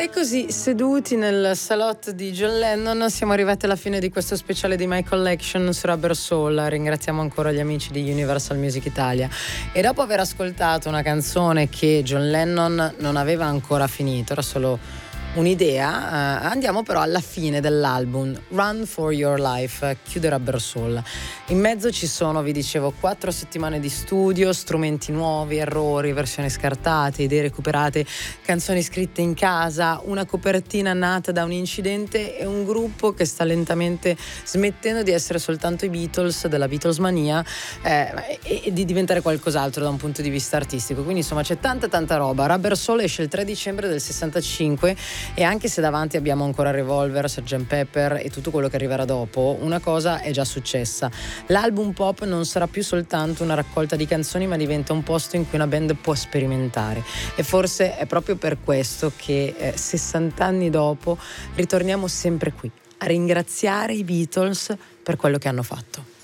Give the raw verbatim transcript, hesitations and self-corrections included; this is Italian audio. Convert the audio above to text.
E così, seduti nel salotto di John Lennon, siamo arrivati alla fine di questo speciale di My Collection su Rubber Soul. Ringraziamo ancora gli amici di Universal Music Italia. E dopo aver ascoltato una canzone che John Lennon non aveva ancora finito, era solo un'idea, eh, andiamo però alla fine dell'album Run for Your Life, chiude Rubber Soul. In mezzo ci sono, vi dicevo, quattro settimane di studio, strumenti nuovi, errori, versioni scartate, idee recuperate, canzoni scritte in casa, una copertina nata da un incidente e un gruppo che sta lentamente smettendo di essere soltanto i Beatles, della Beatlesmania, eh, e, e di diventare qualcos'altro da un punto di vista artistico. Quindi insomma c'è tanta tanta roba. Rubber Soul esce il tre dicembre del sessantacinque e anche se davanti abbiamo ancora Revolver, sergeant Pepper e tutto quello che arriverà dopo, una cosa è già successa. L'album pop non sarà più soltanto una raccolta di canzoni, ma diventa un posto in cui una band può sperimentare. E forse è proprio per questo che eh, sessanta anni dopo ritorniamo sempre qui a ringraziare i Beatles per quello che hanno fatto.